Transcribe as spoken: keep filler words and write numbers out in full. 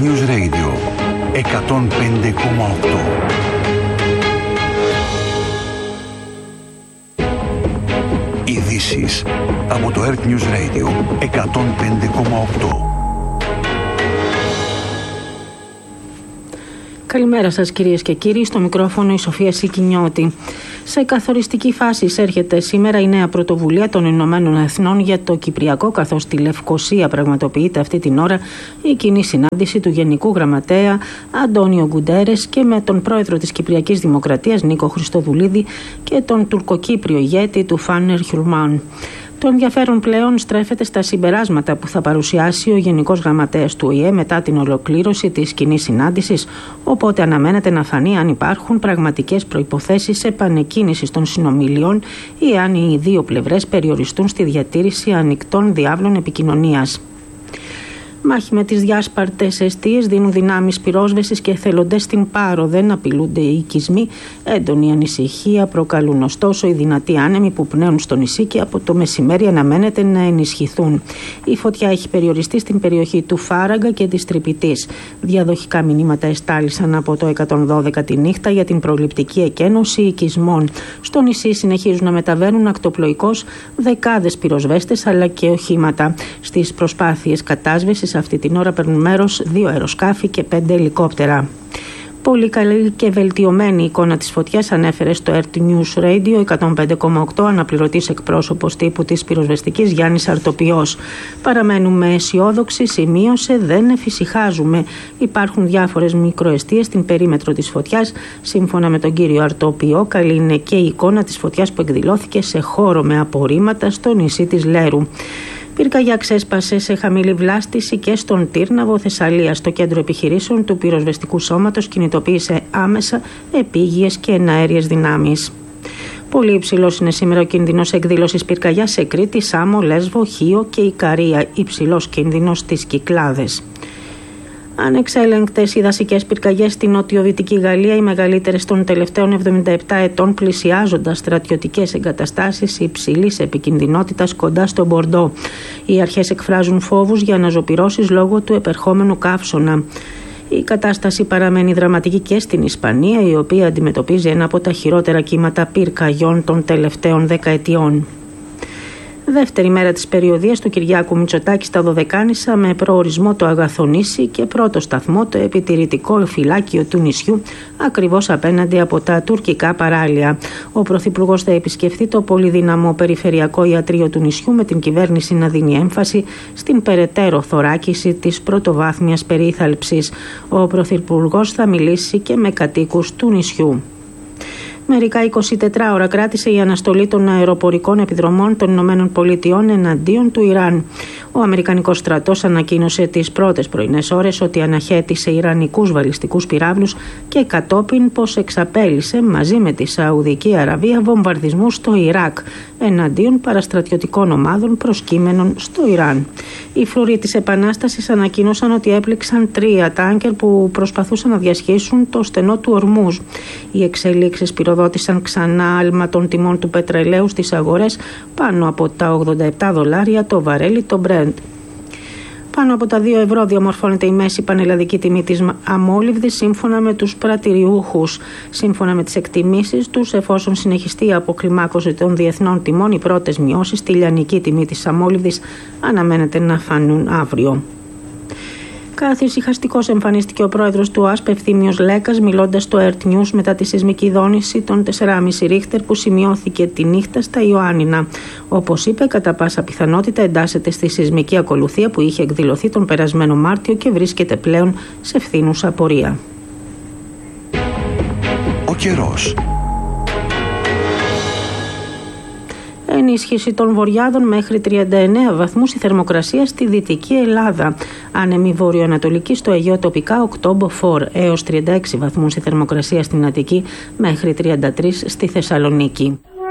Earth News Radio εκατόν πέντε κόμμα οκτώ. Ειδήσεις από το Earth News Radio εκατόν πέντε κόμμα οκτώ. Καλημέρα σας κυρίες και κύριοι, στο μικρόφωνο η Σοφία Σικινιώτη. Σε καθοριστική φάση εισέρχεται σήμερα η νέα πρωτοβουλία των Ηνωμένων Εθνών για το Κυπριακό, καθώς στη Λευκοσία πραγματοποιείται αυτή την ώρα η κοινή συνάντηση του Γενικού Γραμματέα Αντώνιο Γκουντέρες και με τον πρόεδρο της Κυπριακής Δημοκρατίας Νίκο Χριστοδουλίδη και τον τουρκοκύπριο ηγέτη του Φάνερ Χιουρμάν. Το ενδιαφέρον πλέον στρέφεται στα συμπεράσματα που θα παρουσιάσει ο Γενικός Γραμματέας του Ο Η Ε μετά την ολοκλήρωση της κοινής συνάντησης, οπότε αναμένεται να φανεί αν υπάρχουν πραγματικές προϋποθέσεις επανεκκίνησης των συνομιλιών ή αν οι δύο πλευρές περιοριστούν στη διατήρηση ανοιχτών διάβλων επικοινωνίας. Μάχη με τις διάσπαρτες εστίες δίνουν δυνάμεις πυρόσβεσης και εθελοντές στην Πάρο. Δεν απειλούνται οι οικισμοί. Έντονη ανησυχία προκαλούν ωστόσο οι δυνατοί άνεμοι που πνέουν στο νησί και από το μεσημέρι αναμένεται να ενισχυθούν. Η φωτιά έχει περιοριστεί στην περιοχή του Φάραγκα και της Τρυπητής. Διαδοχικά μηνύματα εστάλησαν από το εκατόν δώδεκα τη νύχτα για την προληπτική εκένωση οικισμών. Στο νησί συνεχίζουν να μεταβαίνουν ακτοπλοϊκώς δεκάδες πυροσβέστες αλλά και οχήματα. Στις προσπάθειες κατάσβεσης αυτή την ώρα παίρνουν μέρος δύο αεροσκάφη και πέντε ελικόπτερα. Πολύ καλή και βελτιωμένη εικόνα της φωτιάς ανέφερε στο Earth News Radio εκατόν πέντε κόμμα οκτώ αναπληρωτής εκπρόσωπος τύπου της πυροσβεστικής Γιάννης Αρτοπιός. Παραμένουμε αισιόδοξοι, σημείωσε, δεν εφησυχάζουμε. Υπάρχουν διάφορες μικροεστίες στην περίμετρο της φωτιάς. Σύμφωνα με τον κύριο Αρτοπιό, καλή είναι και η εικόνα της φωτιάς που εκδηλώθηκε σε χώρο με απορρίμματα στο νησί της Λέρου. Πυρκαγιά ξέσπασε σε χαμηλή βλάστηση και στον Τύρναβο, Θεσσαλία. Στο κέντρο επιχειρήσεων του πυροσβεστικού σώματος κινητοποίησε άμεσα επίγειες και εναέριες δυνάμεις. Πολύ υψηλός είναι σήμερα ο κίνδυνος εκδήλωσης πυρκαγιάς σε Κρήτη, Σάμο, Λέσβο, Χίο και Ικαρία. Υψηλός κίνδυνος στις Κυκλάδες. Ανεξέλεγκτες οι δασικές πυρκαγιές στην νοτιοδυτική Γαλλία, οι μεγαλύτερες των τελευταίων εβδομήντα επτά ετών, πλησιάζοντας στρατιωτικές εγκαταστάσεις υψηλής επικινδυνότητας κοντά στο Μπορντό. Οι αρχές εκφράζουν φόβους για αναζωπυρώσεις λόγω του επερχόμενου καύσωνα. Η κατάσταση παραμένει δραματική και στην Ισπανία, η οποία αντιμετωπίζει ένα από τα χειρότερα κύματα πυρκαγιών των τελευταίων δεκαετιών. Δεύτερη μέρα της περιοδίας του Κυριάκου Μητσοτάκη στα Δωδεκάνησα με προορισμό το Αγαθονήσι και πρώτο σταθμό το επιτηρητικό φυλάκιο του νησιού ακριβώς απέναντι από τα τουρκικά παράλια. Ο Πρωθυπουργός θα επισκεφθεί το πολυδύναμο περιφερειακό ιατρείο του νησιού με την κυβέρνηση να δίνει έμφαση στην περαιτέρω θωράκιση της πρωτοβάθμιας περίθαλψης. Ο Πρωθυπουργός θα μιλήσει και με κατοίκους του νησιού. Μερικά εικοσιτετράωρα κράτησε η αναστολή των αεροπορικών επιδρομών των Ηνωμένων Πολιτειών εναντίον του Ιράν. Ο Αμερικανικός στρατός ανακοίνωσε τις πρώτες πρωινές ώρες ότι αναχέτησε ιρανικούς βαλιστικούς πυράβλους και κατόπιν πως εξαπέλυσε μαζί με τη Σαουδική Αραβία βομβαρδισμούς στο Ιράκ εναντίον παραστρατιωτικών ομάδων προσκύμενων στο Ιράν. Οι φρουροί της Επανάστασης ανακοίνωσαν ότι έπληξαν τρία τάνκερ που προσπαθούσαν να διασχίσουν το στενό του Ορμούζ. Οι εξελίξεις πυροδότησαν ξανά άλμα των τιμών του πετρελαίου στις αγορές πάνω από τα ογδόντα επτά δολάρια το βαρέλι το Brent. Πάνω από τα δύο ευρώ διαμορφώνεται η μέση πανελλαδική τιμή της αμόλυβδης σύμφωνα με τους πρατηριούχους. Σύμφωνα με τις εκτιμήσεις τους, εφόσον συνεχιστεί η αποκλιμάκωση των διεθνών τιμών, οι πρώτες μειώσεις στη λιανική τιμή της αμόλυβδης αναμένεται να φανούν αύριο. Καθησυχαστικός εμφανίστηκε ο πρόεδρος του ΟΑΣΠ Ευθύμιος Λέκας, μιλώντας στο Earth News μετά τη σεισμική δόνηση των τέσσερα κόμμα πέντε ρίχτερ που σημειώθηκε τη νύχτα στα Ιωάννινα. Όπως είπε, κατά πάσα πιθανότητα εντάσσεται στη σεισμική ακολουθία που είχε εκδηλωθεί τον περασμένο Μάρτιο και βρίσκεται πλέον σε ευθύνουσα πορεία. Ο καιρός. Ενίσχυση των βορειάδων μέχρι τριάντα εννέα βαθμούς η θερμοκρασία στη Δυτική Ελλάδα. Άνεμη βορειοανατολική στο Αιγαίο τοπικά οκτώ μποφόρ έως τριάντα έξι βαθμούς η θερμοκρασία στην Αττική μέχρι τριάντα τρία στη Θεσσαλονίκη.